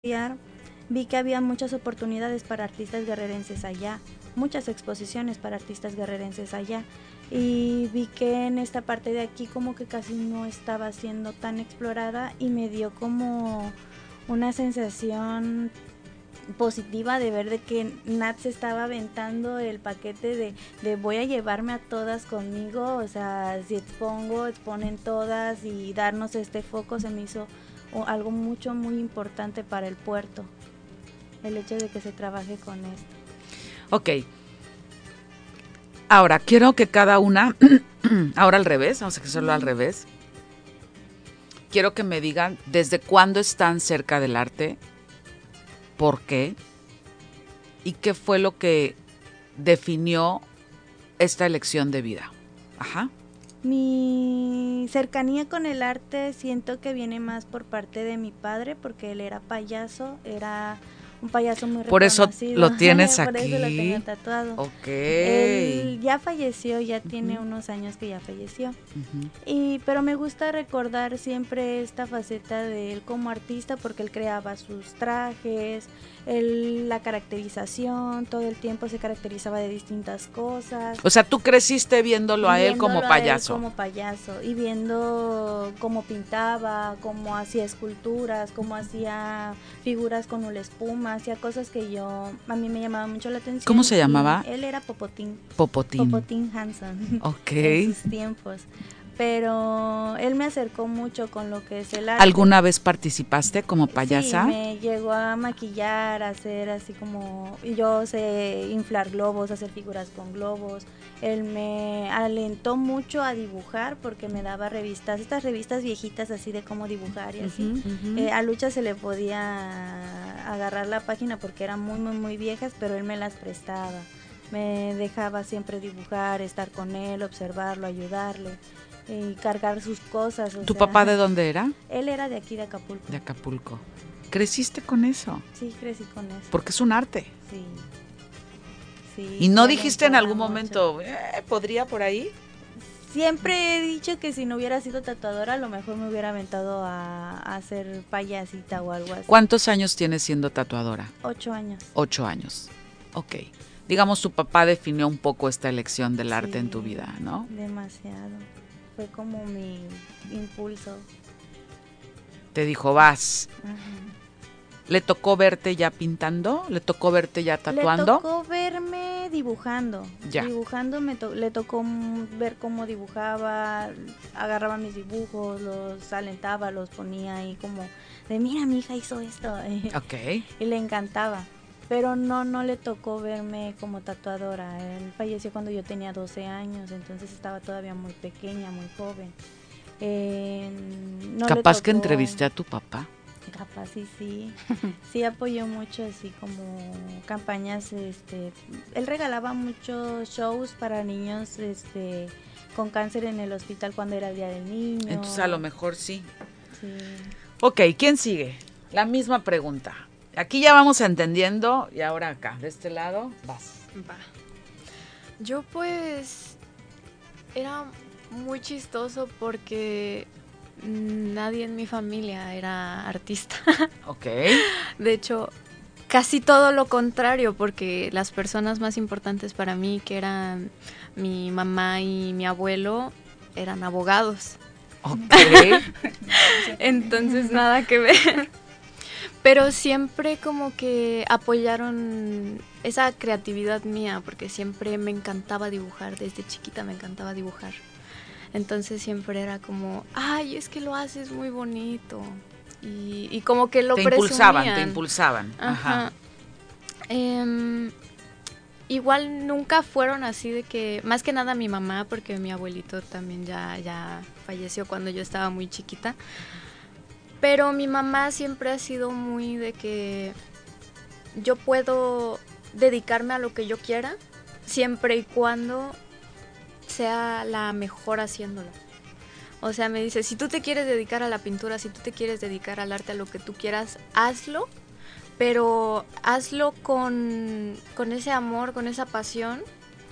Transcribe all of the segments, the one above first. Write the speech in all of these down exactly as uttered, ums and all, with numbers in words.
estudiar, vi que había muchas oportunidades para artistas guerrerenses allá, muchas exposiciones para artistas guerrerenses allá, y vi que en esta parte de aquí como que casi no estaba siendo tan explorada y me dio como una sensación positiva de ver de que Nat se estaba aventando el paquete de, de voy a llevarme a todas conmigo, o sea, si expongo, exponen todas, y darnos este foco se me hizo algo mucho, muy importante para el puerto, el hecho de que se trabaje con esto. Ok. Ahora, quiero que cada una, ahora al revés, vamos a hacerlo al revés. Quiero que me digan desde cuándo están cerca del arte, por qué y qué fue lo que definió esta elección de vida. Ajá. Mi cercanía con el arte siento que viene más por parte de mi padre, porque él era payaso, era un payaso muy por reconocido. Eso lo tienes por aquí. Por eso lo tengo tatuado. Ok. Él ya falleció, ya uh-huh. tiene unos años que ya falleció. Uh-huh. Y, pero me gusta recordar siempre esta faceta de él como artista, porque él creaba sus trajes, él, la caracterización, todo el tiempo se caracterizaba de distintas cosas. O sea, tú creciste viéndolo a él viéndolo como payaso. A él como payaso y viendo cómo pintaba, cómo hacía esculturas, cómo hacía figuras con una espuma, hacía cosas que yo, a mí me llamaban mucho la atención. ¿Cómo se llamaba? Él era Popotín. Popotín. Popotín Hanson. Ok. En sus tiempos. Pero él me acercó mucho con lo que es el arte. ¿Alguna vez participaste como payasa? Sí, me llegó a maquillar, a hacer así como, yo sé inflar globos, hacer figuras con globos. Él me alentó mucho a dibujar porque me daba revistas, estas revistas viejitas así de cómo dibujar y así. Uh-huh, uh-huh. Eh, a Lucha se le podía agarrar la página porque eran muy, muy, muy viejas, pero él me las prestaba. Me dejaba siempre dibujar, estar con él, observarlo, ayudarle y cargar sus cosas. O ¿Tu sea, papá de dónde era? Él era de aquí, de Acapulco. De Acapulco. ¿Creciste con eso? Sí, crecí con eso. Porque es un arte. Sí. sí ¿Y no dijiste en algún mucho. momento, eh, podría por ahí? Siempre he dicho que si no hubiera sido tatuadora, a lo mejor me hubiera aventado a, a ser payasita o algo así. ¿Cuántos años tienes siendo tatuadora? Ocho años. Ocho años. Ok. Digamos, tu papá definió un poco esta elección del arte sí, en tu vida, ¿no? Demasiado. Fue como mi impulso. Te dijo, vas. Ajá. ¿Le tocó verte ya pintando? ¿Le tocó verte ya tatuando? Le tocó verme dibujando. Ya. Dibujando, me to- le tocó ver cómo dibujaba, agarraba mis dibujos, los alentaba, los ponía ahí como de, mira, mi hija hizo esto. Ok. Y le encantaba. Pero no, no le tocó verme como tatuadora. Él falleció cuando yo tenía doce años, entonces estaba todavía muy pequeña, muy joven. Eh, no Capaz le tocó... que entrevisté a tu papá. Capaz sí, sí. Sí apoyó mucho así como campañas, este, él regalaba muchos shows para niños este con cáncer en el hospital cuando era el Día del Niño. Entonces a lo mejor sí. Sí. Ok, ¿quién sigue? La misma pregunta. Aquí ya vamos entendiendo y ahora acá, de este lado, vas. Va. Yo pues era muy chistoso porque nadie en mi familia era artista. Ok. De hecho, casi todo lo contrario, porque las personas más importantes para mí, que eran mi mamá y mi abuelo, eran abogados. Ok. Entonces, nada que ver. Pero siempre como que apoyaron esa creatividad mía, porque siempre me encantaba dibujar, desde chiquita me encantaba dibujar. Entonces siempre era como, ay, es que lo haces muy bonito. Y, y como que lo te presumían. impulsaban, te impulsaban. Ajá. Ajá. Eh, igual nunca fueron así de que, más que nada mi mamá, porque mi abuelito también ya, ya falleció cuando yo estaba muy chiquita. Pero mi mamá siempre ha sido muy de que yo puedo dedicarme a lo que yo quiera, siempre y cuando sea la mejor haciéndolo. O sea, me dice, si tú te quieres dedicar a la pintura, si tú te quieres dedicar al arte, a lo que tú quieras, hazlo, pero hazlo con, con ese amor, con esa pasión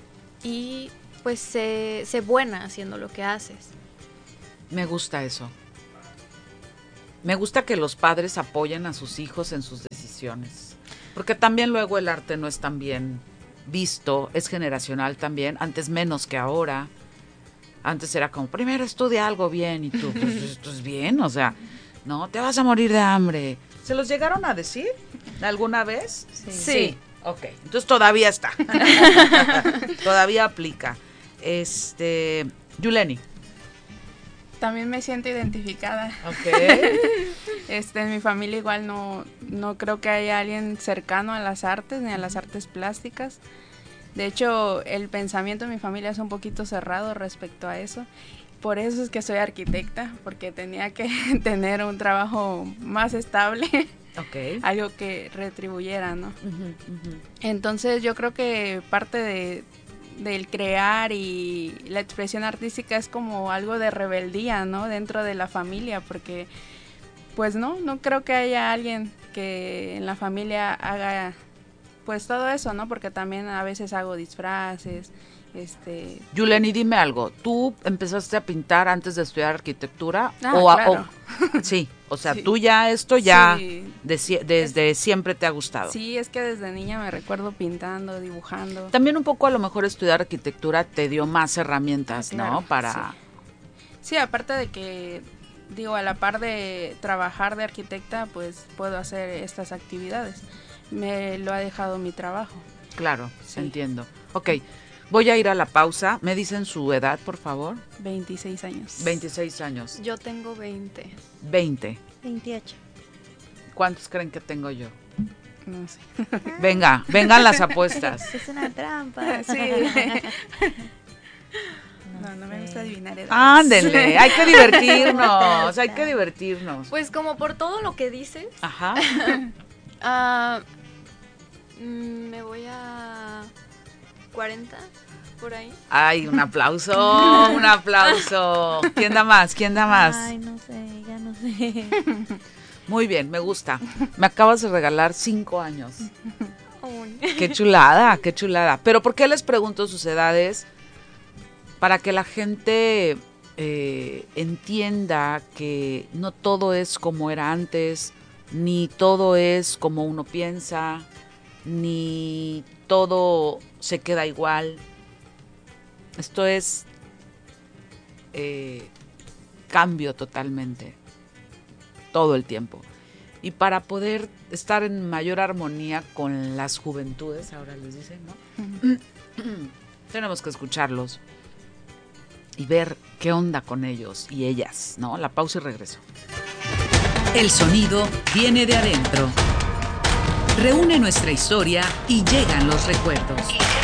y pues sé, sé buena haciendo lo que haces. Me gusta eso. me gusta que los padres apoyen a sus hijos en sus decisiones, porque también luego el arte no es tan bien visto, es generacional también, antes menos que ahora. Antes era como, primero estudia algo bien, y tú, pues esto es bien, o sea, no, te vas a morir de hambre. ¿Se los llegaron a decir alguna vez? Sí. Sí. Ok, entonces todavía está. Todavía aplica. Este, Yuleni. También me siento identificada. Ok. Este, en mi familia igual no, no creo que haya alguien cercano a las artes ni a las artes plásticas. De hecho, el pensamiento de mi familia es un poquito cerrado respecto a eso. Por eso es que soy arquitecta, porque tenía que tener un trabajo más estable, Okay. algo que retribuyera, ¿no? Uh-huh, uh-huh. Entonces yo creo que parte de, del crear y la expresión artística es como algo de rebeldía, ¿no? Dentro de la familia, porque pues no, no creo que haya alguien que en la familia haga pues todo eso, ¿no? Porque también a veces hago disfraces, este... Yuleni, dime algo, ¿tú empezaste a pintar antes de estudiar arquitectura? Ah, o, a- claro. o- sí, o sea, Sí. tú ya esto ya Sí. de sie- desde siempre te ha gustado. Sí, es que desde niña me recuerdo pintando, dibujando. También un poco a lo mejor estudiar arquitectura te dio más herramientas, Ah, claro, ¿no? Para... sí. Sí, aparte de que, digo, a la par de trabajar de arquitecta, pues puedo hacer estas actividades. Me lo ha dejado mi trabajo. Claro, Sí. entiendo. Ok, voy a ir a la pausa. ¿Me dicen su edad, por favor? veintiséis años. veintiséis años. Yo tengo veinte. veinte. veintiocho. ¿Cuántos creen que tengo yo? No sé. Venga, vengan las apuestas. Es una trampa. Sí. No, No, no me sé. gusta adivinar edades. Ándenle, hay que divertirnos, hay que divertirnos. Pues como por todo lo que dices, Ajá. ah, mm, me voy a cuarenta, por ahí. Ay, un aplauso, un aplauso. ¿Quién da más? ¿Quién da más? Ay, no sé, ya no sé. Muy bien, me gusta. Me acabas de regalar cinco años. Aún. Qué chulada, qué chulada. Pero ¿por qué les pregunto sus edades? Para que la gente eh, entienda que no todo es como era antes, ni todo es como uno piensa, ni todo se queda igual. Esto es eh, cambio totalmente, todo el tiempo. Y para poder estar en mayor armonía con las juventudes, ahora les dicen, ¿no? Tenemos que escucharlos y ver qué onda con ellos y ellas, ¿no? La pausa y regreso. El sonido viene de adentro. Reúne nuestra historia y llegan los recuerdos.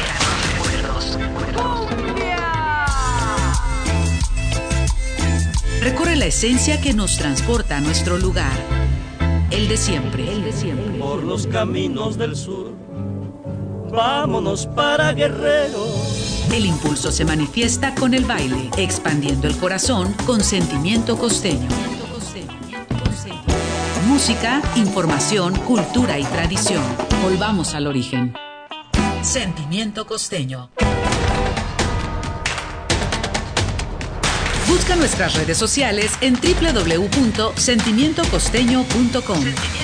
Recorre la esencia que nos transporta a nuestro lugar. El de siempre, el de siempre. Por los caminos del sur, vámonos para Guerrero. El impulso se manifiesta con el baile, expandiendo el corazón con sentimiento costeño. Música, información, cultura y tradición. Volvamos al origen. Sentimiento costeño. Busca nuestras redes sociales en doble u doble u doble u punto sentimiento costeño punto com.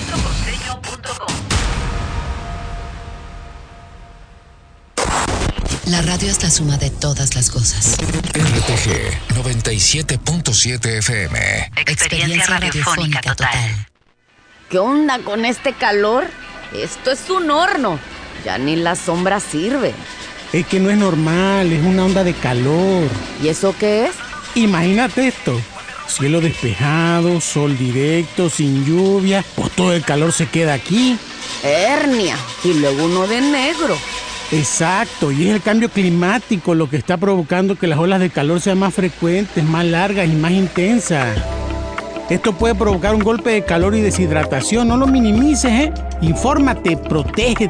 La radio es la suma de todas las cosas. R T G noventa y siete punto siete F M. Experiencia radiofónica total. ¿Qué onda con este calor? Esto es un horno. Ya ni la sombra sirve. Es que no es normal, es una onda de calor. ¿Y eso qué es? Imagínate esto. Cielo despejado, sol directo, sin lluvia. Pues todo el calor se queda aquí. Hernia. Y luego uno de negro. Exacto, y es el cambio climático lo que está provocando que las olas de calor sean más frecuentes, más largas y más intensas. Esto puede provocar un golpe de calor y deshidratación. No lo minimices, ¿eh? Infórmate,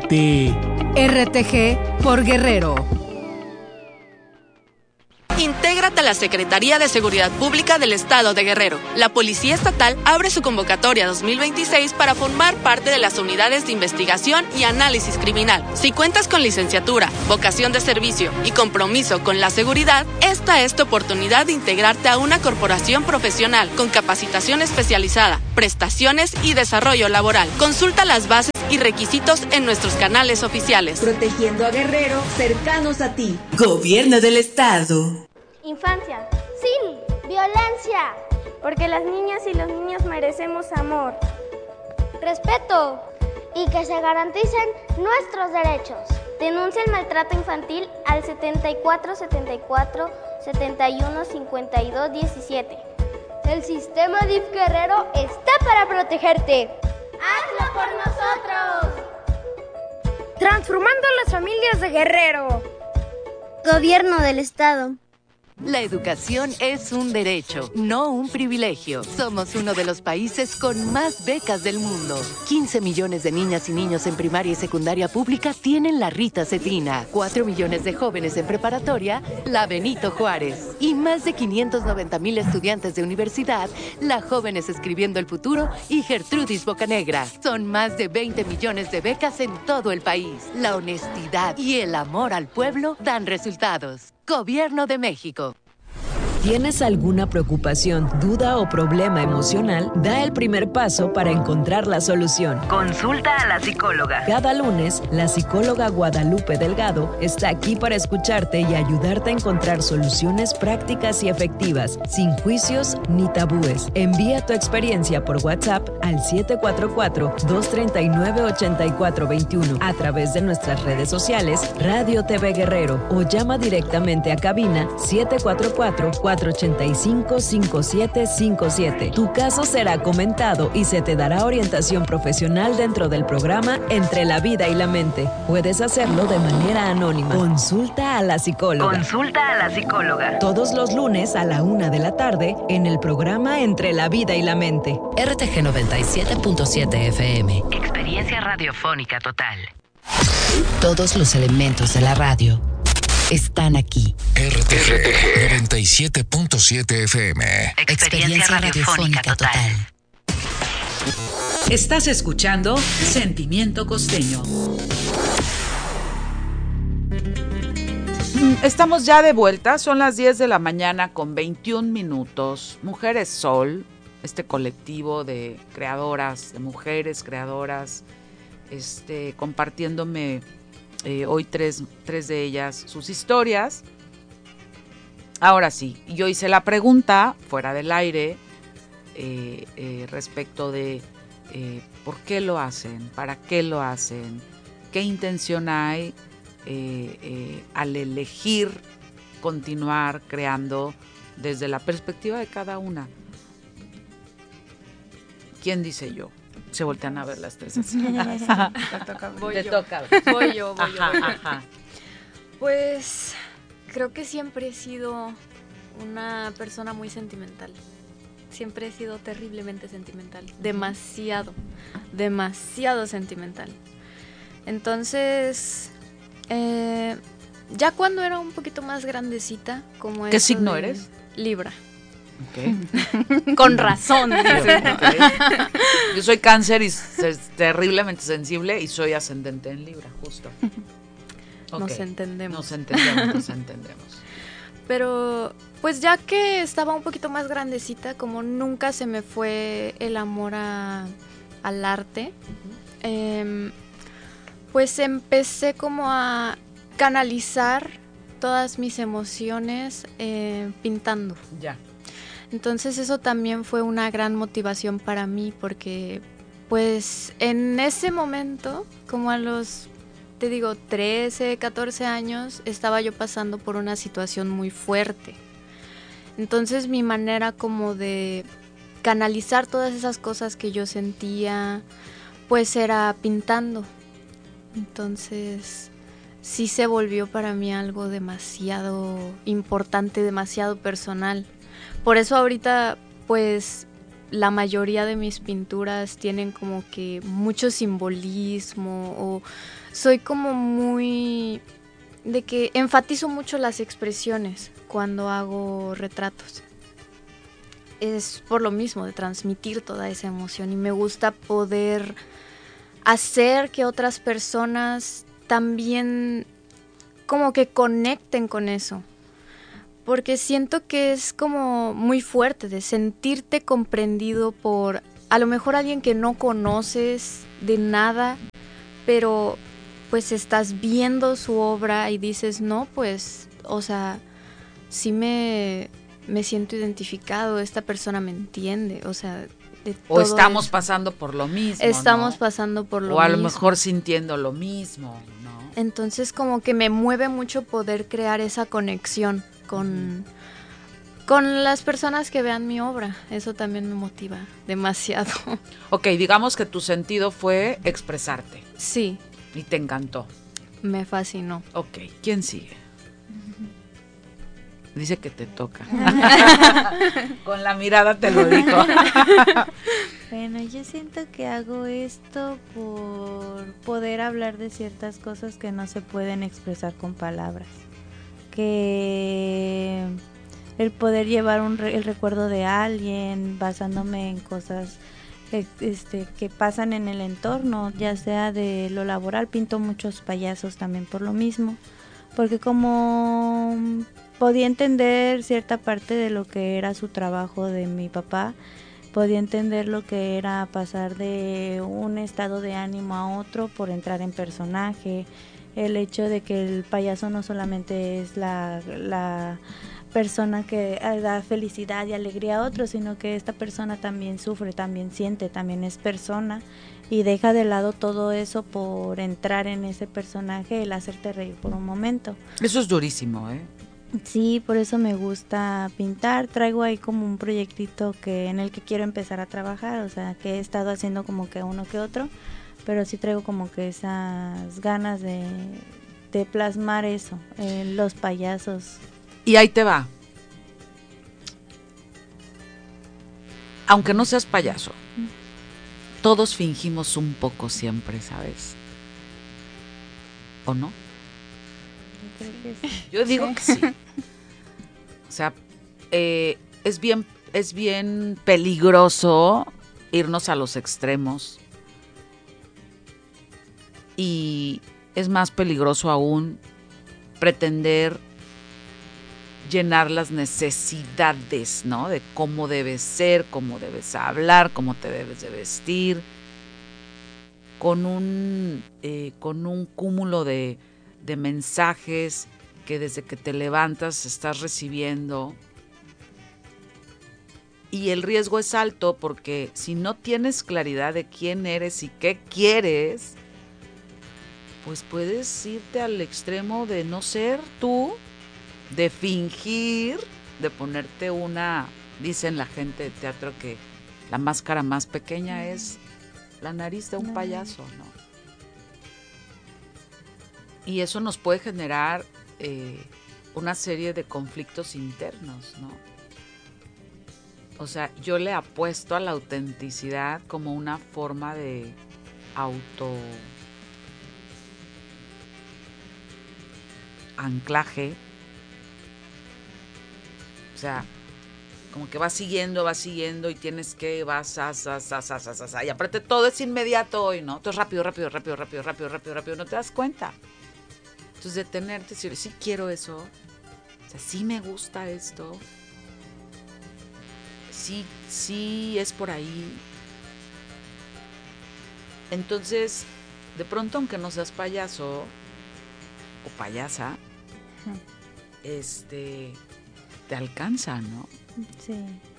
protégete. R T G por Guerrero. Integra Intégrate a la Secretaría de Seguridad Pública del Estado de Guerrero. La Policía Estatal abre su convocatoria dos mil veintiséis para formar parte de las unidades de investigación y análisis criminal. Si cuentas con licenciatura, vocación de servicio y compromiso con la seguridad, esta es tu oportunidad de integrarte a una corporación profesional con capacitación especializada, prestaciones y desarrollo laboral. Consulta las bases y requisitos en nuestros canales oficiales. Protegiendo a Guerrero, cercanos a ti. Gobierno del Estado. Infancia, sin violencia, porque las niñas y los niños merecemos amor, respeto y que se garanticen nuestros derechos. Denuncia el maltrato infantil al setenta y cuatro setenta y cuatro setenta y uno cincuenta y dos diecisiete. El sistema D I F Guerrero está para protegerte. ¡Hazlo por nosotros! Transformando las familias de Guerrero. Gobierno del Estado. La educación es un derecho, no un privilegio. Somos uno de los países con más becas del mundo. quince millones de niñas y niños en primaria y secundaria pública tienen la Rita Cetina. cuatro millones de jóvenes en preparatoria, la Benito Juárez. Y más de quinientos noventa mil estudiantes de universidad, la Jóvenes Escribiendo el Futuro y Gertrudis Bocanegra. Son más de veinte millones de becas en todo el país. La honestidad y el amor al pueblo dan resultados. Gobierno de México. ¿Tienes alguna preocupación, duda o problema emocional? Da el primer paso para encontrar la solución. Consulta a la psicóloga. Cada lunes, la psicóloga Guadalupe Delgado está aquí para escucharte y ayudarte a encontrar soluciones prácticas y efectivas, sin juicios ni tabúes. Envía tu experiencia por WhatsApp al siete cuatro cuatro, dos tres nueve, ocho cuatro dos uno a través de nuestras redes sociales Radio T V Guerrero o llama directamente a cabina siete cuatro cuatro, cuatro ocho cinco, cinco siete cinco siete. Tu caso será comentado y se te dará orientación profesional dentro del programa Entre la Vida y la Mente. Puedes hacerlo de manera anónima. Consulta a la psicóloga. Consulta a la psicóloga. Todos los lunes a la una de la tarde en el programa Entre la Vida y la Mente. R T G noventa y siete punto siete F M. Experiencia radiofónica total. Todos los elementos de la radio están aquí. R T G noventa y siete punto siete F M. Experiencia radiofónica total. Estás escuchando Sentimiento Costeño. Estamos ya de vuelta, son las diez de la mañana con veintiún minutos. Mujeres Sol, este colectivo de creadoras, de mujeres creadoras, este, compartiéndome eh, hoy tres, tres de ellas sus historias. Ahora sí, yo hice la pregunta fuera del aire eh, eh, respecto de eh, por qué lo hacen, para qué lo hacen, qué intención hay eh, eh, al elegir continuar creando desde la perspectiva de cada una. ¿Quién dice yo? Se voltean a ver las tres así. Te toca, voy Te yo. toca. Voy yo, voy yo. Ajá, voy yo. ajá. Pues creo que siempre he sido una persona muy sentimental. Siempre he sido terriblemente sentimental. Demasiado, demasiado sentimental. Entonces, eh, ya cuando era un poquito más grandecita, como ¿Qué eso signo de eres? Libra. Okay. Con razón. Okay. Yo soy cáncer y s- terriblemente sensible y soy ascendente en Libra, justo. Okay. Nos entendemos. Nos entendemos, nos entendemos. Pero pues ya que estaba un poquito más grandecita, como nunca se me fue el amor a, al arte, eh, pues empecé como a canalizar todas mis emociones eh, pintando. Ya. Entonces eso también fue una gran motivación para mí porque pues en ese momento, como a los, te digo, trece, catorce años, estaba yo pasando por una situación muy fuerte. Entonces mi manera como de canalizar todas esas cosas que yo sentía, pues era pintando. Entonces sí se volvió para mí algo demasiado importante, demasiado personal. Por eso ahorita, pues, la mayoría de mis pinturas tienen como que mucho simbolismo o soy como muy de que enfatizo mucho las expresiones cuando hago retratos. Es por lo mismo, de transmitir toda esa emoción, y me gusta poder hacer que otras personas también como que conecten con eso, porque siento que es como muy fuerte de sentirte comprendido por a lo mejor alguien que no conoces de nada, pero pues estás viendo su obra y dices, no, pues, o sea, sí me, me siento identificado, esta persona me entiende, o sea, de todo o estamos eso. pasando por lo mismo, Estamos ¿no? pasando por lo mismo. O a lo mejor sintiendo lo mismo, ¿no? Entonces como que me mueve mucho poder crear esa conexión con, con las personas que vean mi obra. Eso también me motiva demasiado. Ok, digamos que tu sentido fue expresarte. Sí. Y te encantó. Me fascinó. Ok, ¿quién sigue? Dice que te toca. Con la mirada te lo dijo. Bueno, yo siento que hago esto por poder hablar de ciertas cosas que no se pueden expresar con palabras. Que el poder llevar un re- el recuerdo de alguien basándome en cosas eh, este, que pasan en el entorno, ya sea de lo laboral. Pinto muchos payasos también por lo mismo, porque como podía entender cierta parte de lo que era su trabajo de mi papá, podía entender lo que era pasar de un estado de ánimo a otro por entrar en personaje, el hecho de que el payaso no solamente es la, la persona que da felicidad y alegría a otros, sino que esta persona también sufre, también siente, también es persona, y deja de lado todo eso por entrar en ese personaje, el hacerte reír por un momento. Eso es durísimo, ¿eh? Sí, por eso me gusta pintar. Traigo ahí como un proyectito que en el que quiero empezar a trabajar, o sea, que he estado haciendo como que uno que otro, pero sí traigo como que esas ganas de, de plasmar eso, eh, los payasos. Y ahí te va. Aunque no seas payaso, todos fingimos un poco siempre, ¿sabes? ¿O no? Yo digo sí. que sí. O sea, eh, es bien, es bien peligroso irnos a los extremos. Y es más peligroso aún pretender llenar las necesidades, ¿no? De cómo debes ser, cómo debes hablar, cómo te debes de vestir, con un, eh, con un cúmulo de, de mensajes que desde que te levantas estás recibiendo. Y el riesgo es alto porque si no tienes claridad de quién eres y qué quieres, pues puedes irte al extremo de no ser tú, de fingir, de ponerte una, dicen la gente de teatro que la máscara más pequeña es la nariz de un payaso, ¿no? Y eso nos puede generar eh, una serie de conflictos internos, ¿no? O sea, yo le apuesto a la autenticidad como una forma de auto anclaje. O sea, como que vas siguiendo, vas siguiendo y tienes que, vas, as, as, as, as, as, as, y aparte todo es inmediato hoy, ¿no? Todo es rápido, rápido, rápido, rápido, rápido, rápido, rápido, no te das cuenta. Entonces, detenerte, decir, sí quiero eso, o sea, sí me gusta esto, sí, sí es por ahí. Entonces, de pronto, aunque no seas payaso o payasa, este, te alcanza, ¿no? Sí.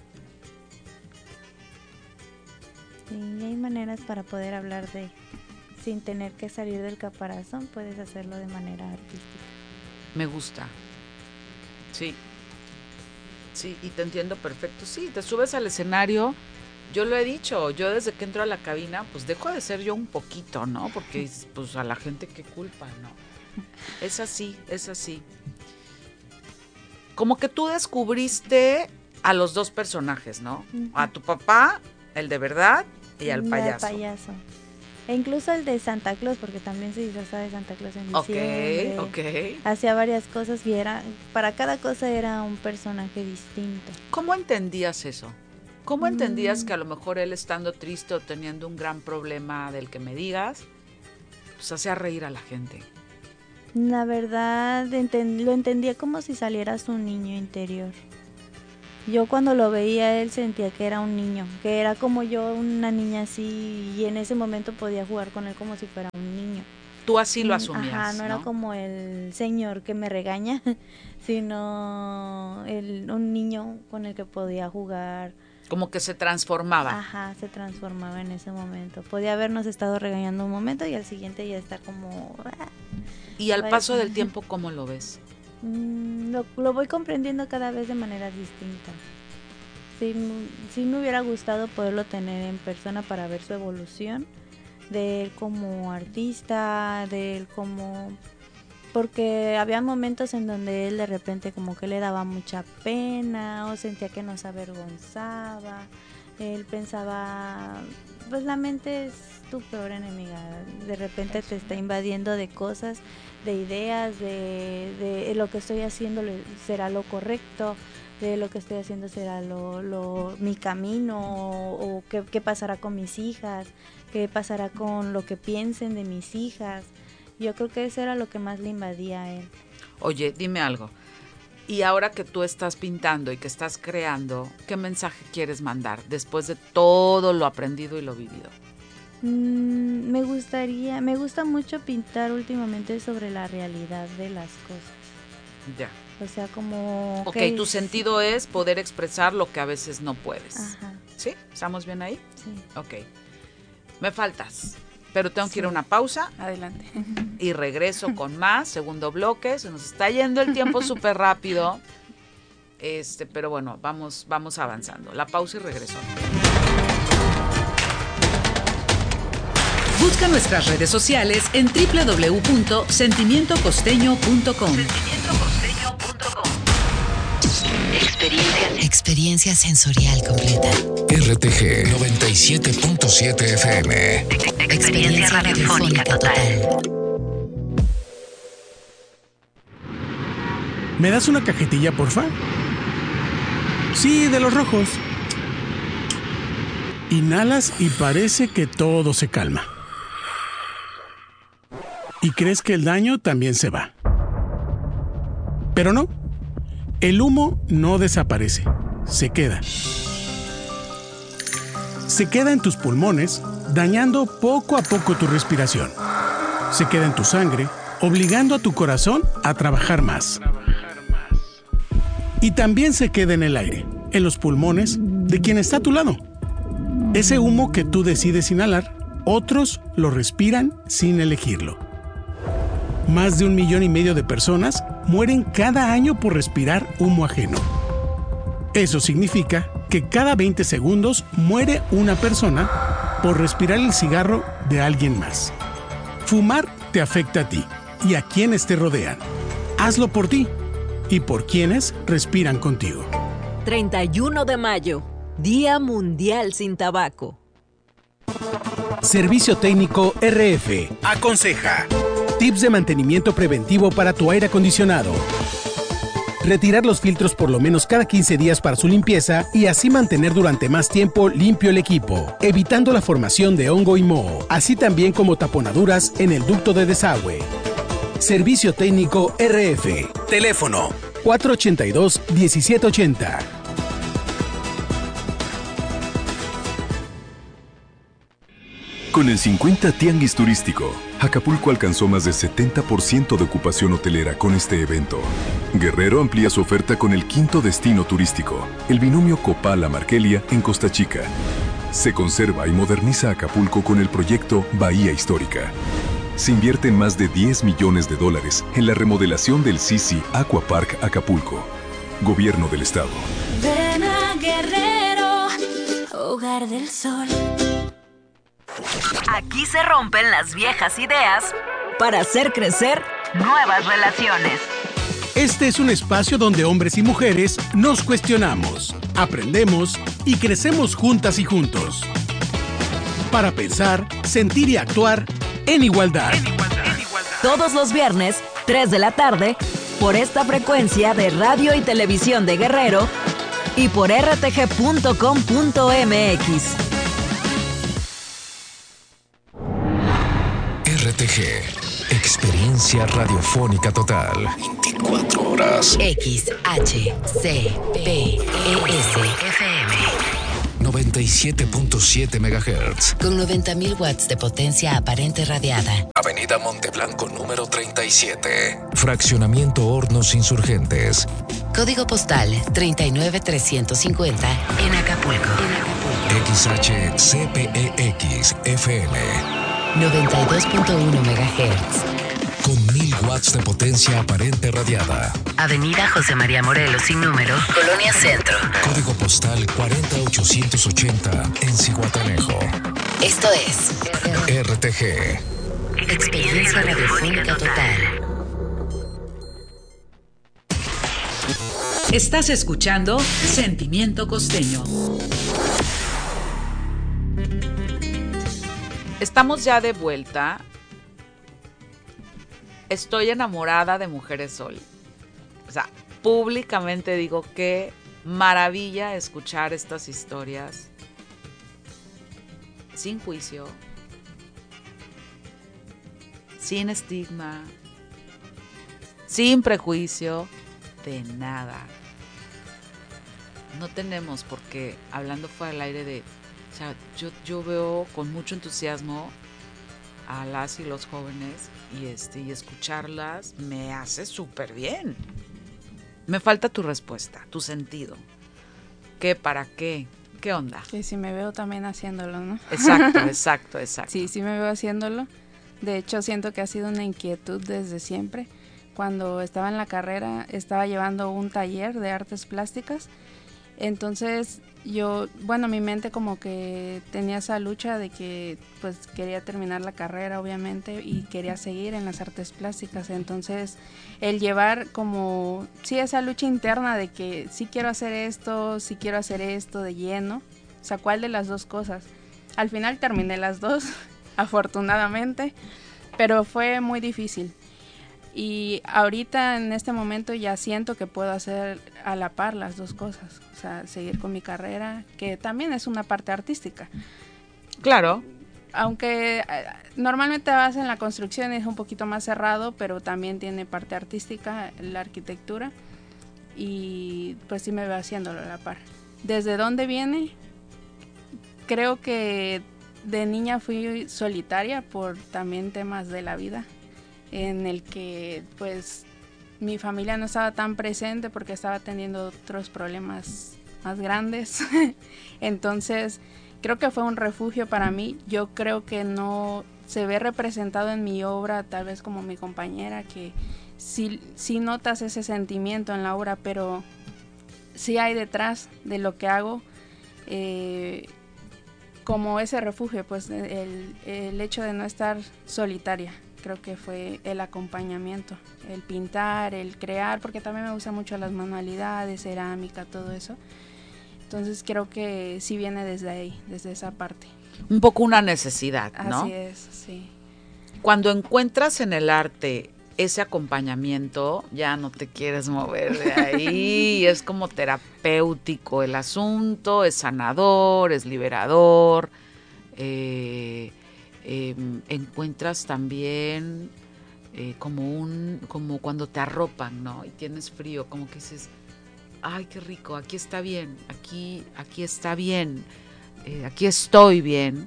Sí, y hay maneras para poder hablar de, sin tener que salir del caparazón, puedes hacerlo de manera artística. Me gusta. Sí. Sí, y te entiendo perfecto. Sí, te subes al escenario. Yo lo he dicho, yo desde que entro a la cabina, pues dejo de ser yo un poquito, ¿no? Porque pues a la gente qué culpa, ¿no? Es así, es así. Como que tú descubriste a los dos personajes, ¿no? Uh-huh. A tu papá, el de verdad, y al payaso. Al payaso. E incluso el de Santa Claus, porque también se disfrazaba de Santa Claus en diciembre. Ok, ok. Hacía varias cosas y era, para cada cosa era un personaje distinto. ¿Cómo entendías eso? ¿Cómo entendías Mm. que a lo mejor él estando triste o teniendo un gran problema del que me digas, pues hacía reír a la gente? La verdad, enten- lo entendía como si saliera su niño interior. Yo cuando lo veía él sentía que era un niño, que era como yo, una niña así, y en ese momento podía jugar con él como si fuera un niño. Tú así lo Mm, asumías, Ajá, no, ¿no? era como el señor que me regaña, sino el, un niño con el que podía jugar. Como que se transformaba. Ajá, se transformaba en ese momento. Podía habernos estado regañando un momento y al siguiente ya estar como... ah. Y al Vaya. paso del tiempo, ¿cómo lo ves? Mm, lo, lo voy comprendiendo cada vez de maneras distintas. Sí, m- sí me hubiera gustado poderlo tener en persona para ver su evolución de él como artista, de él como... Porque había momentos en donde él de repente como que le daba mucha pena o sentía que nos avergonzaba. Él pensaba, pues la mente es tu peor enemiga. De repente te está invadiendo de cosas, de ideas, de, de lo que estoy haciendo le- será lo correcto, de lo que estoy haciendo será lo, lo mi camino, o, o qué, qué pasará con mis hijas, qué pasará con lo que piensen de mis hijas. Yo creo que eso era lo que más le invadía a él. Oye, dime algo. Y ahora que tú estás pintando y que estás creando, ¿qué mensaje quieres mandar después de todo lo aprendido y lo vivido? Mm, me gustaría, me gusta mucho pintar últimamente sobre la realidad de las cosas. Ya. O sea, como... Ok, que tu es- sentido es poder expresar lo que a veces no puedes. Ajá. ¿Sí? ¿Estamos bien ahí? Sí. Ok. Me faltas, pero tengo que ir a Sí. una pausa. Adelante. Y regreso con más, segundo bloque. Se nos está yendo el tiempo súper rápido. Este, pero bueno, vamos, vamos avanzando. La pausa y regreso. Busca nuestras redes sociales en doble u doble u doble u punto sentimiento costeño punto com. Experiencia, experiencia sensorial completa. R T G noventa y siete punto siete F M. Experiencia radiofónica total. ¿Me das una cajetilla, porfa? Sí, de los rojos. Inhalas y parece que todo se calma. Y crees que el daño también se va. Pero no. El humo no desaparece. Se queda. Se queda en tus pulmones, dañando poco a poco tu respiración. Se queda en tu sangre, obligando a tu corazón a trabajar más. Y también se queda en el aire, en los pulmones de quien está a tu lado. Ese humo que tú decides inhalar, otros lo respiran sin elegirlo. Más de un millón y medio de personas mueren cada año por respirar humo ajeno. Eso significa que cada veinte segundos muere una persona por respirar el cigarro de alguien más. Fumar te afecta a ti y a quienes te rodean. Hazlo por ti y por quienes respiran contigo. treinta y uno de mayo, Día Mundial sin Tabaco. Servicio Técnico R F aconseja. Tips de mantenimiento preventivo para tu aire acondicionado. Retirar los filtros por lo menos cada quince días para su limpieza y así mantener durante más tiempo limpio el equipo, evitando la formación de hongo y moho, así también como taponaduras en el ducto de desagüe. Servicio Técnico R F. Teléfono cuatro ochenta y dos, diecisiete ochenta. Con el cincuenta Tianguis Turístico, Acapulco alcanzó más del setenta por ciento de ocupación hotelera con este evento. Guerrero amplía su oferta con el quinto destino turístico, el binomio Copala-Markelia en Costa Chica. Se conserva y moderniza Acapulco con el proyecto Bahía Histórica. Se invierten más de diez millones de dólares en la remodelación del Sisi Aqua Park Acapulco. Gobierno del Estado. Ven a Guerrero, hogar del sol. Aquí se rompen las viejas ideas para hacer crecer nuevas relaciones. Este es un espacio donde hombres y mujeres nos cuestionamos, aprendemos y crecemos juntas y juntos. Para pensar, sentir y actuar en igualdad. En igualdad. En igualdad. Todos los viernes, tres de la tarde, por esta frecuencia de radio y televisión de Guerrero y por r t g punto com punto m x. R T G, experiencia radiofónica total. veinticuatro horas. X H C P E S F M. noventa y siete punto siete megahertz. Con noventa mil watts de potencia aparente radiada. Avenida Monteblanco número treinta y siete. Fraccionamiento Hornos Insurgentes. Código postal treinta y nueve trescientos cincuenta en Acapulco. X H C P E X F M. noventa y dos punto uno megahertz. Con mil watts de potencia aparente radiada. Avenida José María Morelos sin número, Colonia Centro. Código postal cuarenta ochocientos ochenta en Zihuatanejo. Esto es R T G. Experiencia radiofónica total. Estás escuchando Sentimiento Costeño. Estamos ya de vuelta. Estoy enamorada de Mujeres Sol. O sea, públicamente digo qué maravilla escuchar estas historias sin juicio, sin estigma, sin prejuicio, de nada. No tenemos por qué, hablando fuera del aire de, o sea, yo, yo veo con mucho entusiasmo a las y los jóvenes y este y escucharlas me hace súper bien. Me falta tu respuesta, tu sentido. ¿Qué, para qué? ¿Qué onda? Que si me veo también haciéndolo, ¿no? Exacto, exacto, exacto. Sí, sí me veo haciéndolo. De hecho, siento que ha sido una inquietud desde siempre. Cuando estaba en la carrera, estaba llevando un taller de artes plásticas. Entonces, yo, bueno, mi mente como que tenía esa lucha de que pues quería terminar la carrera, obviamente, y quería seguir en las artes plásticas. Entonces, el llevar como, sí, esa lucha interna de que sí quiero hacer esto, sí quiero hacer esto de lleno. O sea, ¿cuál de las dos cosas? Al final terminé las dos, afortunadamente, pero fue muy difícil. Y ahorita en este momento ya siento que puedo hacer a la par las dos cosas, o sea, seguir con mi carrera, que también es una parte artística. Claro. Aunque eh, normalmente vas en la construcción y es un poquito más cerrado, pero también tiene parte artística, la arquitectura, y pues sí me veo haciéndolo a la par. ¿Desde dónde viene? Creo que de niña fui solitaria por también temas de la vida, en el que pues mi familia no estaba tan presente porque estaba teniendo otros problemas más grandes. Entonces creo que fue un refugio para mí. Yo creo que no se ve representado en mi obra, tal vez como mi compañera, que sí, sí notas ese sentimiento en la obra, pero sí hay detrás de lo que hago eh, como ese refugio, pues el, el hecho de no estar solitaria. Creo que fue el acompañamiento, el pintar, el crear, porque también me gustan mucho las manualidades, cerámica, todo eso. Entonces creo que sí viene desde ahí, desde esa parte. Un poco una necesidad, ¿no? Así es, sí. Cuando encuentras en el arte ese acompañamiento, ya no te quieres mover de ahí, es como terapéutico el asunto, es sanador, es liberador, eh... Eh, encuentras también eh, como un como cuando te arropan, ¿no? Y tienes frío, como que dices, ay, qué rico, aquí está bien, aquí aquí está bien, eh, aquí estoy bien.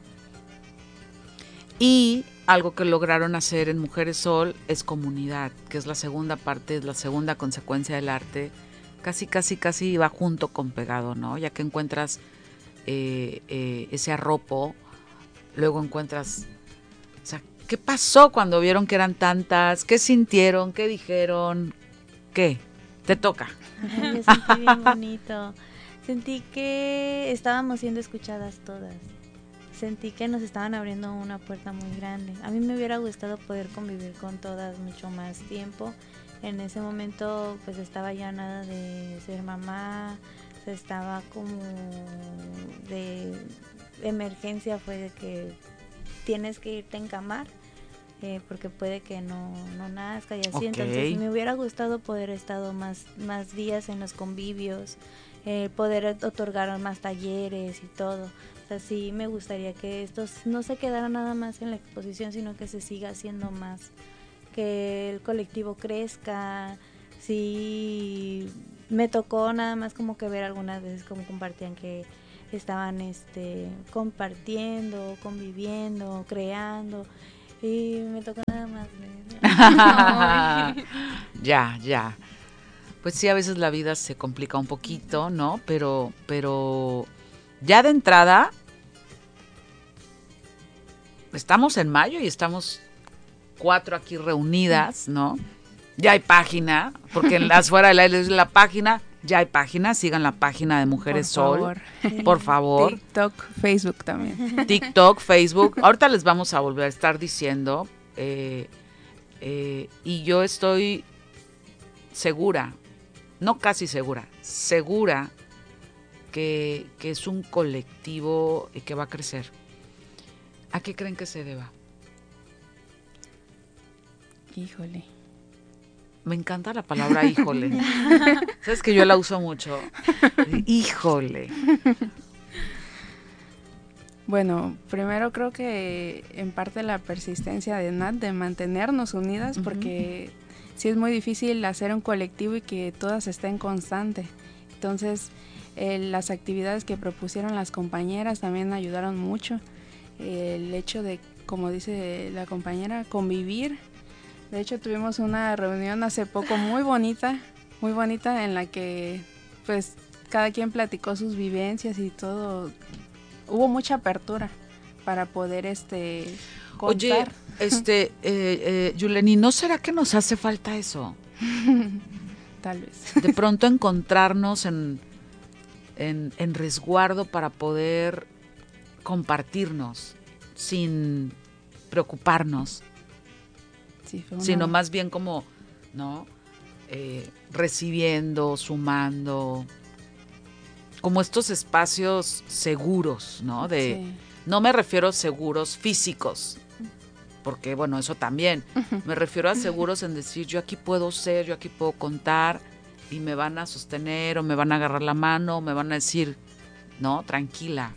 Y algo que lograron hacer en Mujeres Sol es comunidad, que es la segunda parte, es la segunda consecuencia del arte, casi casi casi va junto con pegado, ¿no? Ya que encuentras eh, eh, ese arropo. Luego encuentras, o sea, ¿qué pasó cuando vieron que eran tantas? ¿Qué sintieron? ¿Qué dijeron? ¿Qué? Te toca. Ay, yo sentí bien bonito. Sentí que estábamos siendo escuchadas todas. Sentí que nos estaban abriendo una puerta muy grande. A mí me hubiera gustado poder convivir con todas mucho más tiempo. En ese momento pues estaba ya nada de ser mamá, sea, estaba como de emergencia, fue de que tienes que irte a encamar eh, porque puede que no, no nazca y así. Okay. Entonces me hubiera gustado poder estado más, más días en los convivios, eh, poder otorgar más talleres y todo. O sea, sí me gustaría que esto no se quedara nada más en la exposición, sino que se siga haciendo más, que el colectivo crezca. Sí, me tocó nada más como que ver algunas veces como compartían que estaban este compartiendo, conviviendo, creando, y me tocó nada más ver. Ya, ya. Pues sí, a veces la vida se complica un poquito, ¿no? Pero, pero ya de entrada, estamos en mayo y estamos cuatro aquí reunidas, ¿no? Ya hay página, porque en las fuera del aire es la página, ya hay página, sigan la página de Mujeres Sol, por favor. Por favor. TikTok, Facebook también. TikTok, Facebook, ahorita les vamos a volver a estar diciendo, eh, eh, y yo estoy segura, no casi segura, segura que, que es un colectivo que va a crecer. ¿A qué creen que se deba? Híjole. Me encanta la palabra híjole. ¿Sabes que yo la uso mucho? Híjole. Bueno, primero creo que en parte la persistencia de Nat de mantenernos unidas, uh-huh. porque sí es muy difícil hacer un colectivo y que todas estén constantes. Entonces, eh, las actividades que propusieron las compañeras también ayudaron mucho. Eh, el hecho de, como dice la compañera, convivir. De hecho, tuvimos una reunión hace poco muy bonita, muy bonita, en la que pues cada quien platicó sus vivencias y todo. Hubo mucha apertura para poder este contar. Oye, este, eh, eh, Yuleni, ¿no será que nos hace falta eso? Tal vez. De pronto encontrarnos en, en, en resguardo para poder compartirnos sin preocuparnos. Sí, una... sino más bien como, ¿no? Eh, recibiendo, sumando, como estos espacios seguros, ¿no? De, sí. No me refiero a seguros físicos, porque bueno, eso también, uh-huh. me refiero a seguros en decir, yo aquí puedo ser, yo aquí puedo contar, y me van a sostener, o me van a agarrar la mano, o me van a decir, no, tranquila.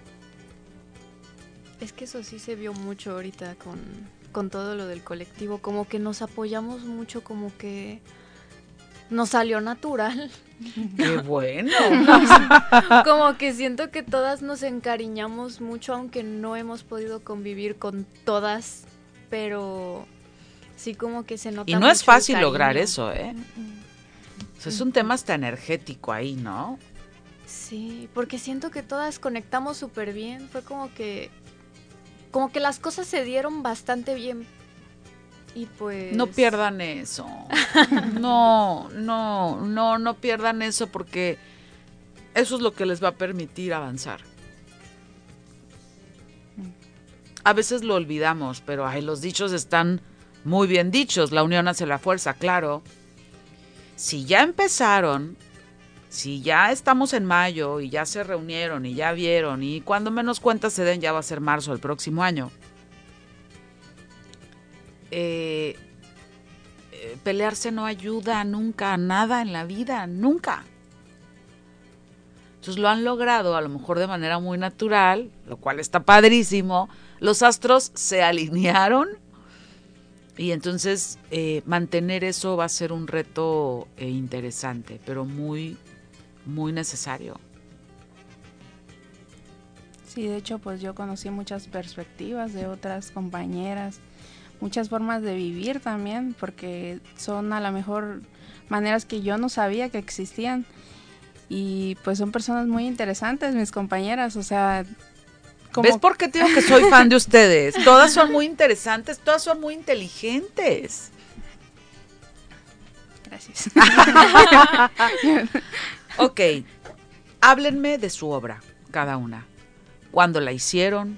Es que eso sí se vio mucho ahorita con... con todo lo del colectivo, como que nos apoyamos mucho, como que nos salió natural. ¡Qué bueno! Como que siento que todas nos encariñamos mucho, aunque no hemos podido convivir con todas, pero sí como que se nota mucho. Y no es fácil lograr eso, ¿eh? O sea, es un tema hasta energético ahí, ¿no? Sí, porque siento que todas conectamos súper bien, fue como que Como que las cosas se dieron bastante bien. Y pues... No pierdan eso. No, no, no, no pierdan eso porque eso es lo que les va a permitir avanzar. A veces lo olvidamos, pero ay, los dichos están muy bien dichos. La unión hace la fuerza, claro. Si ya empezaron, si ya estamos en mayo y ya se reunieron y ya vieron y cuando menos cuentas se den ya va a ser marzo del próximo año. Eh, eh, pelearse no ayuda nunca a nada en la vida, nunca. Entonces lo han logrado a lo mejor de manera muy natural, lo cual está padrísimo. Los astros se alinearon y entonces eh, mantener eso va a ser un reto eh, interesante, pero muy... muy necesario. Sí, de hecho, pues yo conocí muchas perspectivas de otras compañeras, muchas formas de vivir también, porque son a lo mejor maneras que yo no sabía que existían. Y pues son personas muy interesantes, mis compañeras, o sea... Como... ¿Ves por qué te digo que soy fan de ustedes? Todas son muy interesantes, todas son muy inteligentes. Gracias. Ok, háblenme de su obra, cada una. ¿Cuándo la hicieron?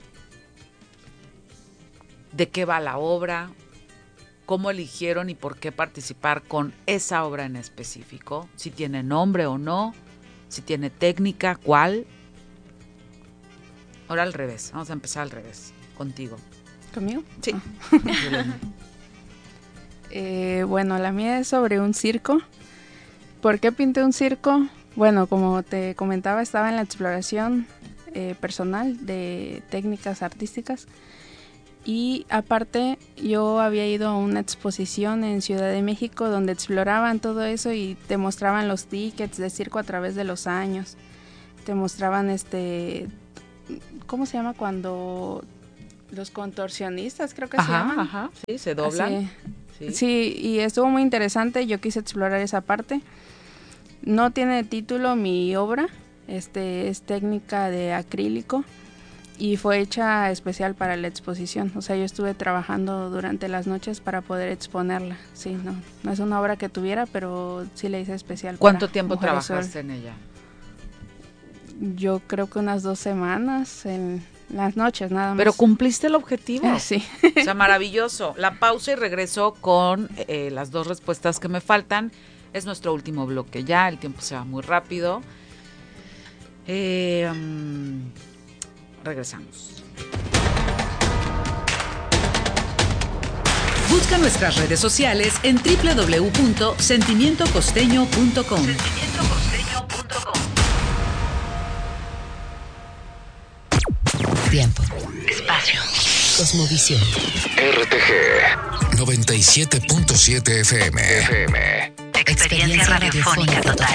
¿De qué va la obra? ¿Cómo eligieron y por qué participar con esa obra en específico? Si tiene nombre o no. Si tiene técnica, ¿cuál? Ahora al revés, vamos a empezar al revés, contigo. ¿Conmigo? Sí. Ah. eh, bueno, la mía es sobre un circo. ¿Por qué pinté un circo? Bueno, como te comentaba, estaba en la exploración eh, personal de técnicas artísticas. Y aparte, yo había ido a una exposición en Ciudad de México donde exploraban todo eso y te mostraban los tickets de circo a través de los años. Te mostraban este, ¿cómo se llama cuando los contorsionistas creo que ajá, se llaman? Ajá, sí, se doblan. Así, sí. sí, y estuvo muy interesante. Yo quise explorar esa parte. No tiene título mi obra, este es técnica de acrílico. Y fue hecha especial para la exposición. O sea, yo estuve trabajando durante las noches para poder exponerla. Sí, no, no es una obra que tuviera, pero sí la hice especial. ¿Cuánto tiempo trabajaste en ella? Yo creo que unas dos semanas en las noches, nada más. Pero cumpliste el objetivo. Sí. O sea, maravilloso. La pausa y regreso con eh, las dos respuestas que me faltan. Es nuestro último bloque ya, el tiempo se va muy rápido. Eh... Um, Regresamos. Busca nuestras redes sociales en doble u doble u doble u punto sentimiento costeño punto com. sentimiento costeño punto com. Tiempo. Espacio. Cosmovisión. R T G noventa y siete punto siete F M. F M. Experiencia radiofónica total.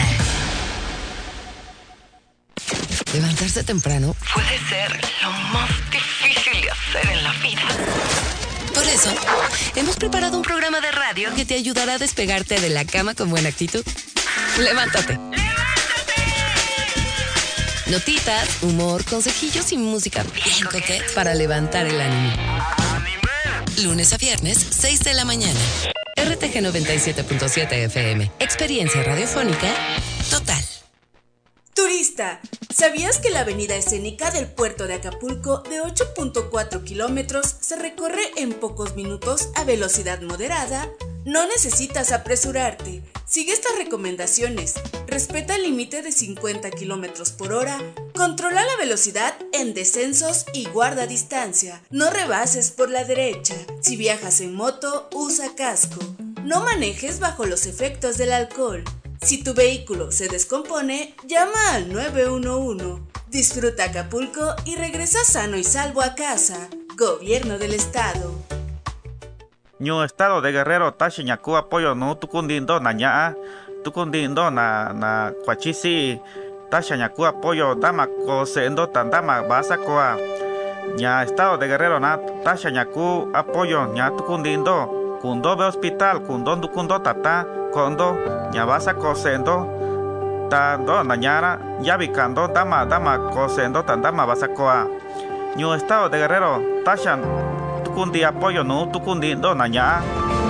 Levantarse temprano puede ser lo más difícil de hacer en la vida. Por eso, hemos preparado un programa de radio que te ayudará a despegarte de la cama con buena actitud. Levántate. ¡Levántate! Notitas, humor, consejillos y música bien coqueta para levantar el ánimo. ¡Anime! Lunes a viernes, seis de la mañana. R T G noventa y siete punto siete F M. Experiencia radiofónica total. Turista, ¿sabías que la avenida escénica del puerto de Acapulco de ocho punto cuatro kilómetros se recorre en pocos minutos a velocidad moderada? No necesitas apresurarte. Sigue estas recomendaciones. Respeta el límite de cincuenta kilómetros por hora. Controla la velocidad en descensos y guarda distancia. No rebases por la derecha. Si viajas en moto, usa casco. No manejes bajo los efectos del alcohol. Si tu vehículo se descompone, llama al nueve uno uno. Disfruta Acapulco y regresa sano y salvo a casa. Gobierno del Estado. Ñu Estado de Guerrero tashi ñaku apoyo no tukundindo na ñaa. Tukundindo na na kwachisi tasha ñaku apoyo dama ko sendo tandama basa koa. Ña Estado de Guerrero na tasha ñaku apoyo ña tukundindo. Kundo be hospital kundo dukundo tata. Kondo ñabasa kosendo tando nañara yabikando dama dama kosendo tandama basakoa Ñu Estado de Guerrero tashan tukundi apoyo no tukundindo naña.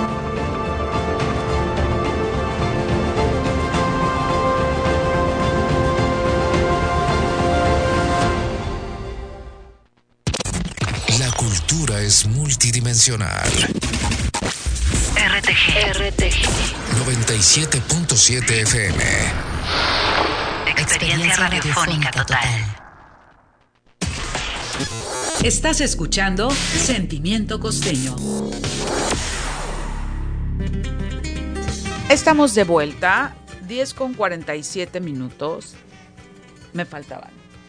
La cultura es multidimensional. R T G. R T G. noventa y siete punto siete F M. Experiencia radiofónica total. Estás escuchando Sentimiento Costeño. Estamos de vuelta, diez con cuarenta y siete minutos. Me faltaban.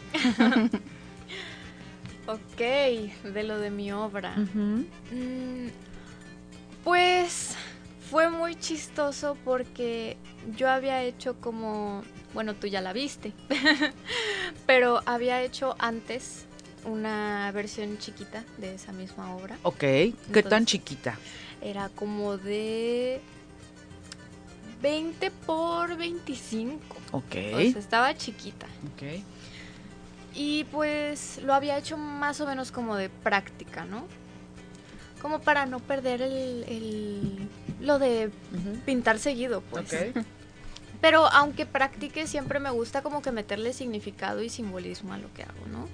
Ok, de lo de mi obra. Uh-huh. Mm, pues fue muy chistoso porque yo había hecho como, bueno, tú ya la viste, pero había hecho antes una versión chiquita de esa misma obra. Ok, ¿qué Entonces, tan chiquita? Era como de veinte por veinticinco. Ok. O sea, estaba chiquita. Ok. Y pues lo había hecho más o menos como de práctica, ¿no? Como para no perder el, el lo de uh-huh. pintar seguido, pues. Okay. Pero aunque practique, siempre me gusta como que meterle significado y simbolismo a lo que hago, ¿no?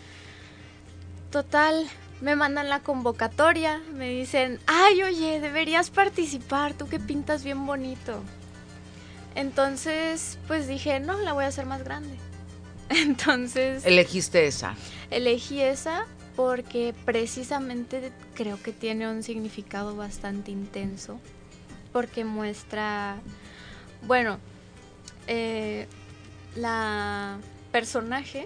Total, me mandan la convocatoria, me dicen, ay, oye, deberías participar, tú que pintas bien bonito. Entonces, pues dije, no, la voy a hacer más grande. Entonces... ¿Elegiste esa? Elegí esa porque precisamente creo que tiene un significado bastante intenso, porque muestra, bueno, eh, la personaje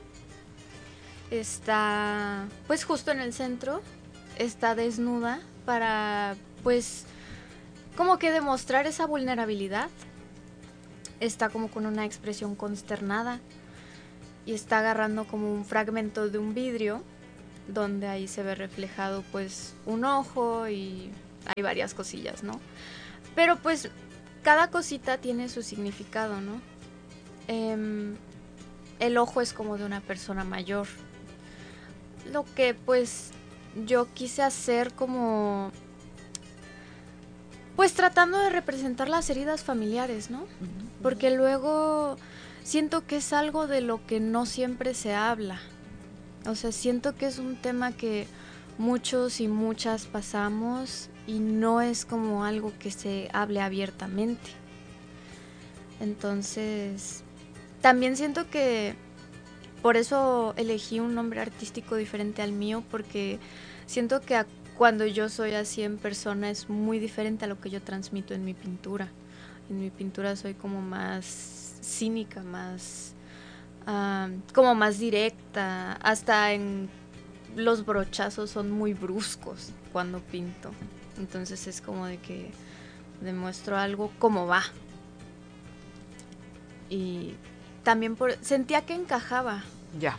está pues justo en el centro, está desnuda para pues como que demostrar esa vulnerabilidad, está como con una expresión consternada y está agarrando como un fragmento de un vidrio donde ahí se ve reflejado pues un ojo y hay varias cosillas, ¿no? Pero pues cada cosita tiene su significado, ¿no? Eh, el ojo es como de una persona mayor. Lo que pues yo quise hacer como... pues tratando de representar las heridas familiares, ¿no? Porque luego siento que es algo de lo que no siempre se habla. O sea, siento que es un tema que muchos y muchas pasamos y no es como algo que se hable abiertamente. Entonces, también siento que por eso elegí un nombre artístico diferente al mío, porque siento que a, cuando yo soy así en persona es muy diferente a lo que yo transmito en mi pintura. En mi pintura soy como más cínica, más... Uh, como más directa, hasta en los brochazos son muy bruscos cuando pinto, entonces es como de que demuestro algo como va, y también por, sentía que encajaba. Ya.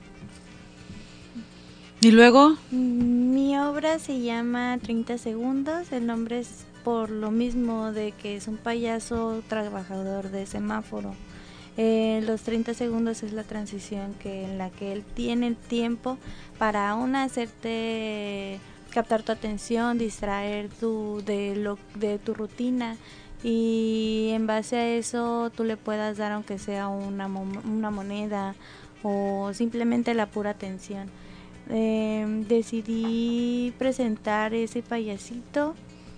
¿Y luego? Mi obra se llama treinta segundos, el nombre es por lo mismo de que es un payaso trabajador de semáforo. Eh, los treinta segundos es la transición que en la que él tiene el tiempo para aún hacerte captar tu atención, distraer tu, de, lo, de tu rutina, y en base a eso tú le puedas dar aunque sea una, una moneda o simplemente la pura atención. Eh, decidí presentar ese payasito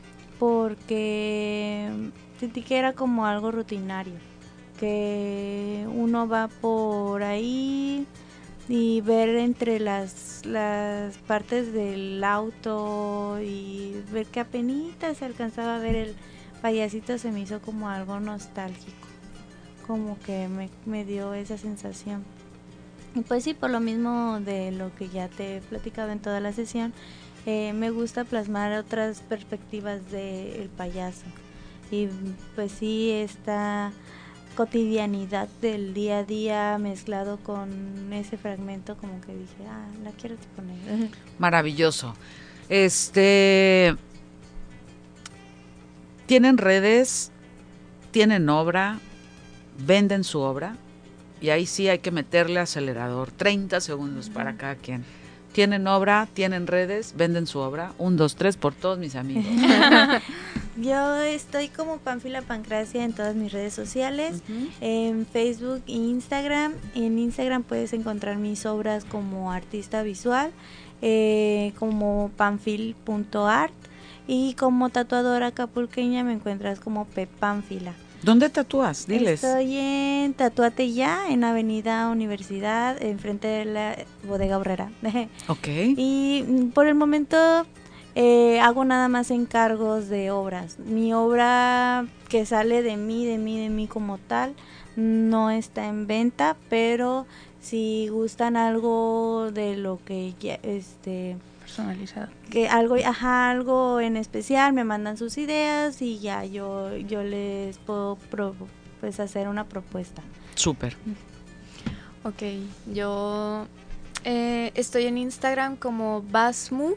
porque sentí que era como algo rutinario, que uno va por ahí y ver entre las, las partes del auto y ver que apenitas se alcanzaba a ver el payasito, se me hizo como algo nostálgico, como que me, me dio esa sensación. Y pues sí, por lo mismo de lo que ya te he platicado en toda la sesión, eh, me gusta plasmar otras perspectivas del payaso. Y pues sí, esta cotidianidad del día a día mezclado con ese fragmento, como que dije, ah, la quiero poner. Maravilloso. Este, ¿tienen redes? ¿Tienen obra? ¿Venden su obra? Y ahí sí hay que meterle acelerador, treinta segundos uh-huh. para cada quien. ¿Tienen obra? ¿Tienen redes? ¿Venden su obra? Un, dos, tres por todos mis amigos. Yo estoy como Pánfila Pancracia en todas mis redes sociales, uh-huh. en Facebook e Instagram. En Instagram puedes encontrar mis obras como artista visual, eh, como panfil punto art, y como tatuadora acapulqueña me encuentras como Pepánfila. ¿Dónde tatúas? Diles. Estoy en Tatuate Ya, en Avenida Universidad, enfrente de la Bodega Aurrera. Ok. Y por el momento eh, hago nada más encargos de obras. Mi obra que sale de mí, de mí, de mí como tal, no está en venta, pero si gustan algo de lo que ya, este... personalizado, que algo, ajá, algo en especial, me mandan sus ideas y ya yo yo les puedo pro, pues hacer una propuesta. Súper. Ok, yo eh, estoy en Instagram como basmu-art.